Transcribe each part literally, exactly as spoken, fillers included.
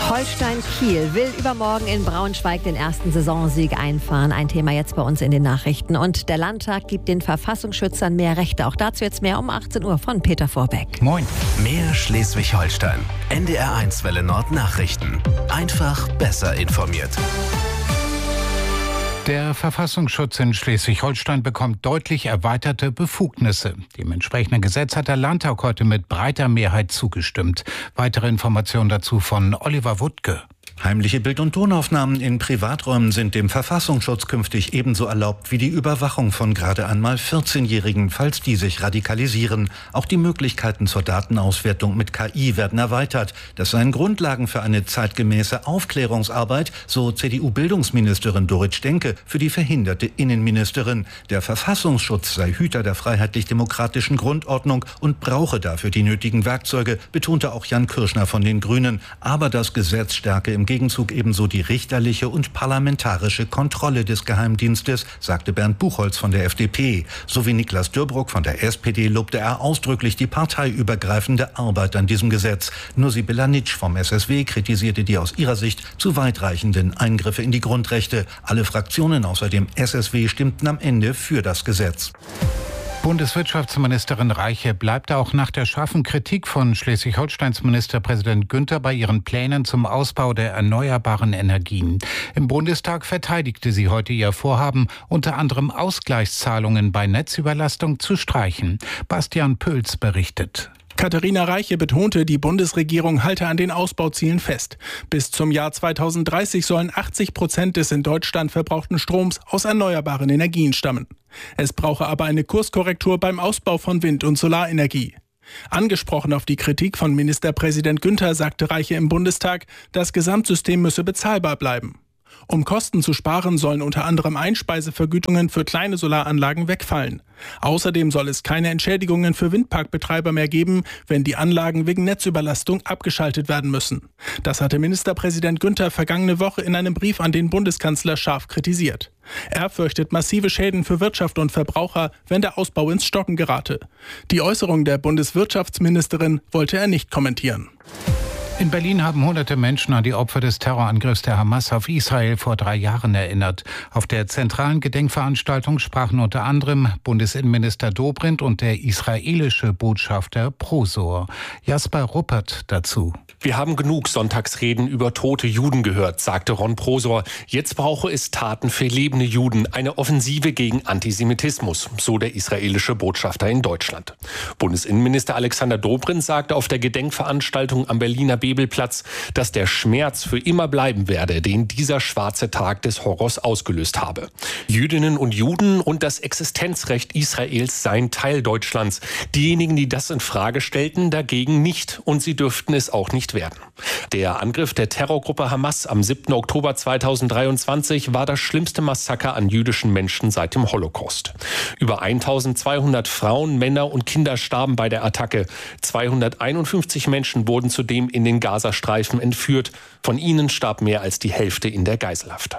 Holstein Kiel will übermorgen in Braunschweig den ersten Saisonsieg einfahren. Ein Thema jetzt bei uns in den Nachrichten. Und der Landtag gibt den Verfassungsschützern mehr Rechte. Auch dazu jetzt mehr um achtzehn Uhr von Peter Vorbeck. Moin. Mehr Schleswig-Holstein. N D R eins Welle Nord Nachrichten. Einfach besser informiert. Der Verfassungsschutz in Schleswig-Holstein bekommt deutlich erweiterte Befugnisse. Dem entsprechenden Gesetz hat der Landtag heute mit breiter Mehrheit zugestimmt. Weitere Informationen dazu von Oliver Wuttke. Heimliche Bild- und Tonaufnahmen in Privaträumen sind dem Verfassungsschutz künftig ebenso erlaubt wie die Überwachung von gerade einmal vierzehnjährigen, falls die sich radikalisieren. Auch die Möglichkeiten zur Datenauswertung mit K I werden erweitert. Das seien Grundlagen für eine zeitgemäße Aufklärungsarbeit, so C D U-Bildungsministerin Dorit Stenke für die verhinderte Innenministerin. Der Verfassungsschutz sei Hüter der freiheitlich-demokratischen Grundordnung und brauche dafür die nötigen Werkzeuge, betonte auch Jan Kirschner von den Grünen. Aber das Gesetz stärke im Gegenzug ebenso die richterliche und parlamentarische Kontrolle des Geheimdienstes, sagte Bernd Buchholz von der F D P. Sowie Niklas Dörbruck von der S P D lobte er ausdrücklich die parteiübergreifende Arbeit an diesem Gesetz. Nur Sibylla Nitsch vom S S W kritisierte die aus ihrer Sicht zu weitreichenden Eingriffe in die Grundrechte. Alle Fraktionen außer dem S S W stimmten am Ende für das Gesetz. Bundeswirtschaftsministerin Reiche bleibt auch nach der scharfen Kritik von Schleswig-Holsteins Ministerpräsident Günther bei ihren Plänen zum Ausbau der erneuerbaren Energien. Im Bundestag verteidigte sie heute ihr Vorhaben, unter anderem Ausgleichszahlungen bei Netzüberlastung zu streichen. Bastian Pölz berichtet. Katharina Reiche betonte, die Bundesregierung halte an den Ausbauzielen fest. Bis zum Jahr zweitausenddreißig sollen achtzig Prozent des in Deutschland verbrauchten Stroms aus erneuerbaren Energien stammen. Es brauche aber eine Kurskorrektur beim Ausbau von Wind- und Solarenergie. Angesprochen auf die Kritik von Ministerpräsident Günther sagte Reiche im Bundestag, das Gesamtsystem müsse bezahlbar bleiben. Um Kosten zu sparen, sollen unter anderem Einspeisevergütungen für kleine Solaranlagen wegfallen. Außerdem soll es keine Entschädigungen für Windparkbetreiber mehr geben, wenn die Anlagen wegen Netzüberlastung abgeschaltet werden müssen. Das hatte Ministerpräsident Günther vergangene Woche in einem Brief an den Bundeskanzler scharf kritisiert. Er fürchtet massive Schäden für Wirtschaft und Verbraucher, wenn der Ausbau ins Stocken gerate. Die Äußerung der Bundeswirtschaftsministerin wollte er nicht kommentieren. In Berlin haben hunderte Menschen an die Opfer des Terrorangriffs der Hamas auf Israel vor drei Jahren erinnert. Auf der zentralen Gedenkveranstaltung sprachen unter anderem Bundesinnenminister Dobrindt und der israelische Botschafter Prosor. Jasper Ruppert dazu. Wir haben genug Sonntagsreden über tote Juden gehört, sagte Ron Prosor. Jetzt brauche es Taten für lebende Juden, eine Offensive gegen Antisemitismus, so der israelische Botschafter in Deutschland. Bundesinnenminister Alexander Dobrindt sagte auf der Gedenkveranstaltung am Berliner Bebelplatz, dass der Schmerz für immer bleiben werde, den dieser schwarze Tag des Horrors ausgelöst habe. Jüdinnen und Juden und das Existenzrecht Israels seien Teil Deutschlands. Diejenigen, die das in Frage stellten, dagegen nicht, und sie dürften es auch nicht werden. Der Angriff der Terrorgruppe Hamas am siebten Oktober zweitausenddreiundzwanzig war das schlimmste Massaker an jüdischen Menschen seit dem Holocaust. Über eintausendzweihundert Frauen, Männer und Kinder starben bei der Attacke. zweihunderteinundfünfzig Menschen wurden zudem in den Gazastreifen entführt. Von ihnen starb mehr als die Hälfte in der Geiselhaft.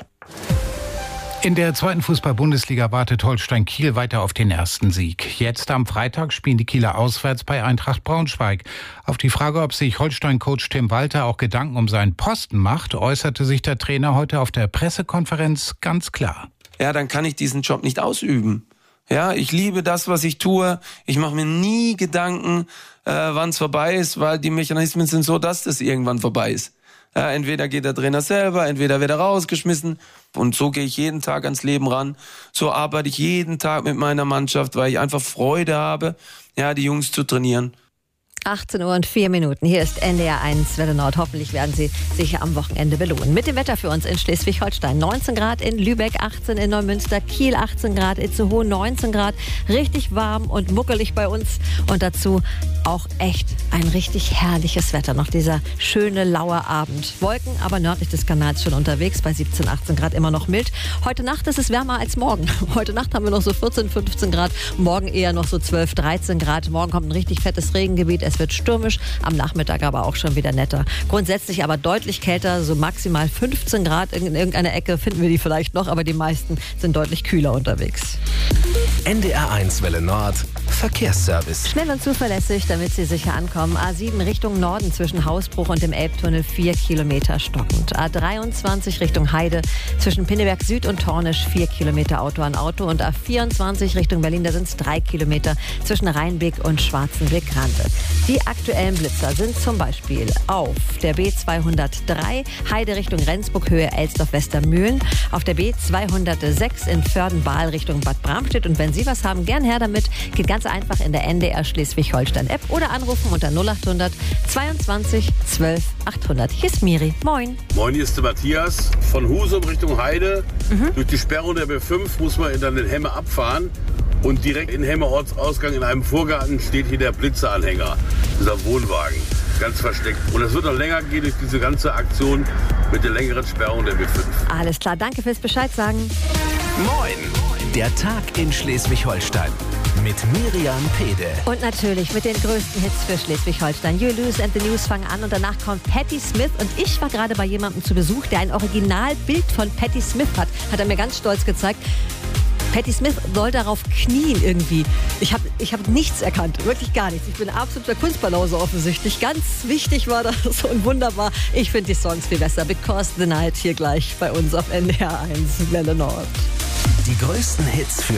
In der zweiten Fußball-Bundesliga wartet Holstein Kiel weiter auf den ersten Sieg. Jetzt am Freitag spielen die Kieler auswärts bei Eintracht Braunschweig. Auf die Frage, ob sich Holstein-Coach Tim Walter auch Gedanken um seinen Posten macht, äußerte sich der Trainer heute auf der Pressekonferenz ganz klar. Ja, dann kann ich diesen Job nicht ausüben. Ja, ich liebe das, was ich tue. Ich mache mir nie Gedanken, äh, wann es vorbei ist, weil die Mechanismen sind so, dass das irgendwann vorbei ist. Ja, entweder geht der Trainer selber, entweder wird er rausgeschmissen. Und so gehe ich jeden Tag ans Leben ran. So arbeite ich jeden Tag mit meiner Mannschaft, weil ich einfach Freude habe, ja, die Jungs zu trainieren. achtzehn Uhr und vier Minuten. Hier ist N D R eins Welle Nord. Hoffentlich werden Sie sich am Wochenende belohnen. Mit dem Wetter für uns in Schleswig-Holstein. neunzehn Grad in Lübeck, achtzehn in Neumünster, Kiel achtzehn Grad, Itzehoe neunzehn Grad. Richtig warm und muckelig bei uns. Und dazu auch echt ein richtig herrliches Wetter. Noch dieser schöne, laue Abend. Wolken, aber nördlich des Kanals schon unterwegs. Bei siebzehn, achtzehn Grad immer noch mild. Heute Nacht ist es wärmer als morgen. Heute Nacht haben wir noch so vierzehn, fünfzehn Grad. Morgen eher noch so zwölf, dreizehn Grad. Morgen kommt ein richtig fettes Regengebiet. Es wird stürmisch, am Nachmittag aber auch schon wieder netter. Grundsätzlich aber deutlich kälter, so maximal fünfzehn Grad. In irgendeiner Ecke finden wir die vielleicht noch, aber die meisten sind deutlich kühler unterwegs. N D R eins Welle Nord, Verkehrsservice. Schnell und zuverlässig, damit Sie sicher ankommen. A sieben Richtung Norden zwischen Hausbruch und dem Elbtunnel vier Kilometer stockend. A dreiundzwanzig Richtung Heide zwischen Pinneberg Süd und Tornisch vier Kilometer Auto an Auto. Und A vierundzwanzig Richtung Berlin, da sind es drei Kilometer zwischen Rheinbeek und Schwarzenbeek-Grande. Die aktuellen Blitzer sind zum Beispiel auf der B zweihundertdrei Heide Richtung Rendsburg, Höhe Elsdorf-Westermühlen. Auf der B zweihundertsechs in Vörden-Baal Richtung Bad Bramstedt. Und wenn Sie was haben, gern her damit. Geht ganz einfach in der N D R Schleswig-Holstein-App oder anrufen unter null achthundert zweiundzwanzig zwölf achthundert. Hier ist Miri. Moin. Moin, hier ist der Matthias. Von Husum Richtung Heide. Mhm. Durch die Sperrung der B fünf muss man dann in Hemme abfahren. Und direkt in Hemme Ortsausgang in einem Vorgarten steht hier der Blitzeranhänger. Dieser Wohnwagen. Ganz versteckt. Und es wird noch länger gehen durch diese ganze Aktion mit der längeren Sperrung der B fünf. Alles klar, danke fürs Bescheid sagen. Moin! Der Tag in Schleswig-Holstein mit Miriam Pede. Und natürlich mit den größten Hits für Schleswig-Holstein. You Lose and the News fangen an und danach kommt Patti Smith. Und ich war gerade bei jemandem zu Besuch, der ein Originalbild von Patti Smith hat. Hat er mir ganz stolz gezeigt. Patti Smith soll darauf knien irgendwie. Ich habe ich hab nichts erkannt, wirklich gar nichts. Ich bin absoluter Kunstbanause offensichtlich. Ganz wichtig war das und wunderbar. Ich finde die Songs viel besser. Because the Night hier gleich bei uns auf N D R eins Welle Nord. Die größten Hits für